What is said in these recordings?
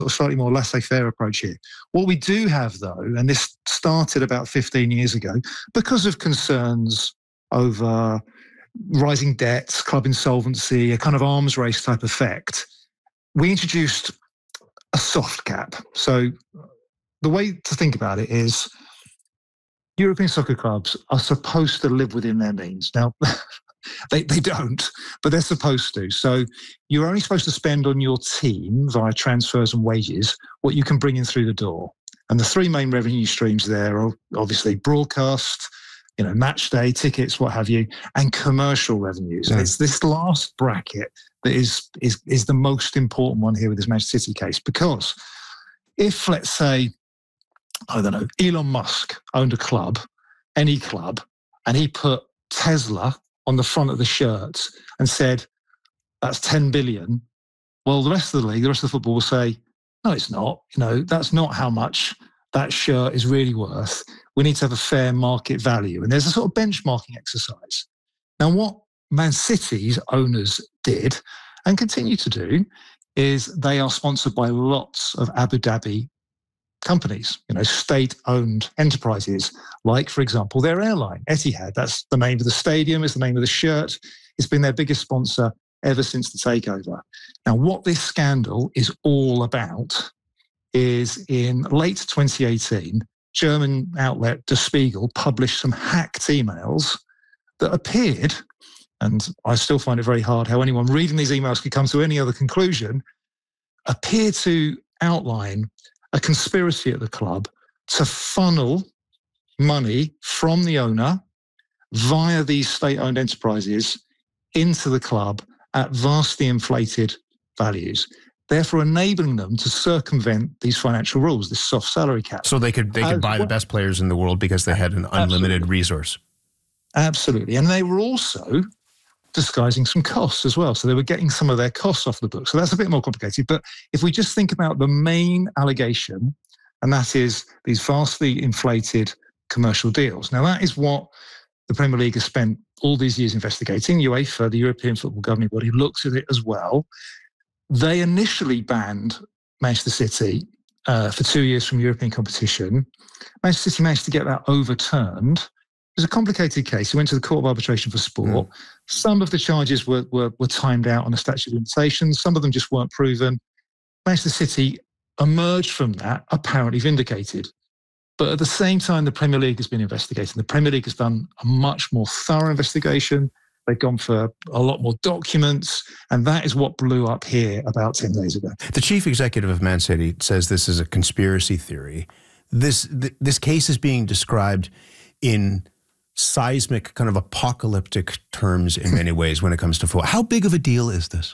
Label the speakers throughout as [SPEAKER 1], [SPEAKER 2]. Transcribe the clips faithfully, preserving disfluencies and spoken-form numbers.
[SPEAKER 1] slightly more laissez-faire approach here. What we do have, though, and this started about fifteen years ago, because of concerns over rising debts, club insolvency, a kind of arms race type effect, we introduced a soft cap. So the way to think about it is European soccer clubs are supposed to live within their means. Now, they, they don't, but they're supposed to. So you're only supposed to spend on your team via transfers and wages what you can bring in through the door. And the three main revenue streams there are obviously broadcast, you know, match day, tickets, what have you, and commercial revenues.
[SPEAKER 2] Yeah.
[SPEAKER 1] And it's this last bracket that is, is, is the most important one here with this Manchester City case. Because if, let's say, I don't know, Elon Musk owned a club, any club, and he put Tesla on the front of the shirt and said, that's ten billion. Well, the rest of the league, the rest of the football will say, no, it's not. You know, that's not how much that shirt is really worth. We need to have a fair market value. And there's a sort of benchmarking exercise. Now, what Man City's owners did and continue to do is they are sponsored by lots of Abu Dhabi companies, you know, state-owned enterprises, like, for example, their airline, Etihad. That's the name of the stadium, is the name of the shirt. It's been their biggest sponsor ever since the takeover. Now, what this scandal is all about is in late twenty eighteen, German outlet Der Spiegel published some hacked emails that appeared, and I still find it very hard how anyone reading these emails could come to any other conclusion, appear to outline a conspiracy at the club to funnel money from the owner via these state-owned enterprises into the club at vastly inflated values, therefore enabling them to circumvent these financial rules, this soft salary cap.
[SPEAKER 2] So they could they could
[SPEAKER 1] As
[SPEAKER 2] buy the
[SPEAKER 1] well-
[SPEAKER 2] best players in the world because they had an unlimited
[SPEAKER 1] Absolutely.
[SPEAKER 2] resource.
[SPEAKER 1] Absolutely. And they were also disguising some costs as well. So they were getting some of their costs off the book. So that's a bit more complicated. But if we just think about the main allegation, and that is these vastly inflated commercial deals. Now, that is what the Premier League has spent all these years investigating. UEFA, the European Football Governing Body, looks at it as well. They initially banned Manchester City uh, for two years from European competition. Manchester City managed to get that overturned. It was a complicated case. It went to the Court of Arbitration for Sport. Mm. Some of the charges were, were, were timed out on a statute of limitations. Some of them just weren't proven. Manchester City emerged from that apparently vindicated. But at the same time, the Premier League has been investigating. The Premier League has done a much more thorough investigation. They've gone for a lot more documents, and that is what blew up here about ten days ago.
[SPEAKER 2] The chief executive of Man City says this is a conspiracy theory. This th- this case is being described in seismic, kind of apocalyptic terms in many ways when it comes to football. How big of a deal is this?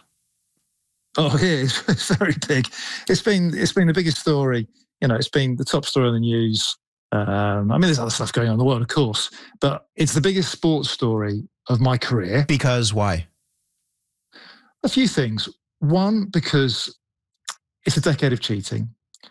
[SPEAKER 1] Oh, yeah, it's, it's very big. It's been it's been the biggest story. You know, it's been the top story in the news. Um, I mean, there's other stuff going on in the world, of course, but it's the biggest sports story of my career.
[SPEAKER 2] Because why?
[SPEAKER 1] A few things. One, because it's a decade of cheating.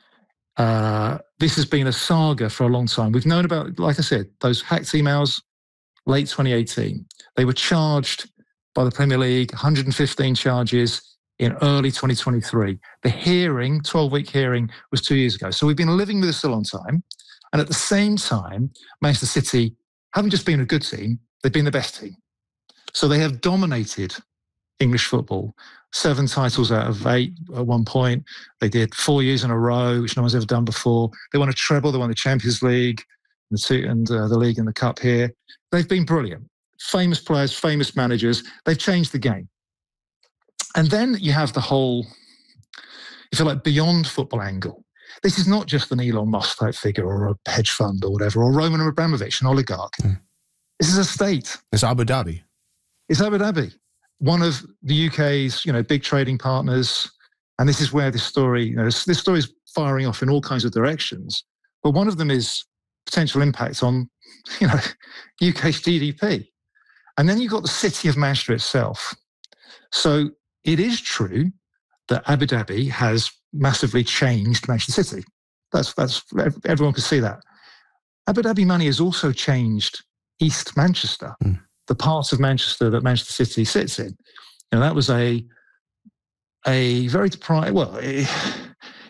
[SPEAKER 1] Uh, this has been a saga for a long time. We've known about, like I said, those hacked emails, late twenty eighteen. They were charged by the Premier League, one hundred fifteen charges in early twenty twenty-three. The hearing, twelve-week hearing, was two years ago. So we've been living with this a long time. And at the same time, Manchester City haven't just been a good team, they've been the best team. So they have dominated English football. Seven titles out of eight at one point. They did four years in a row, which no one's ever done before. They won a treble. They won the Champions League the two, and uh, the league and the cup here. They've been brilliant. Famous players, famous managers. They've changed the game. And then you have the whole, if you like, beyond football angle. This is not just an Elon Musk type figure or a hedge fund or whatever, or Roman Abramovich, an oligarch. Mm. This is a state.
[SPEAKER 2] It's Abu Dhabi.
[SPEAKER 1] It's Abu Dhabi, one of the U K's, you know, big trading partners. And this is where this story, you know, this, this story is firing off in all kinds of directions. But one of them is potential impact on, you know, U K's G D P. And then you've got the city of Manchester itself. So it is true that Abu Dhabi has massively changed Manchester City. That's, that's, everyone can see that. Abu Dhabi money has also changed East Manchester, mm. the part of Manchester that Manchester City sits in. You know, that was a, a very deprived, well, it,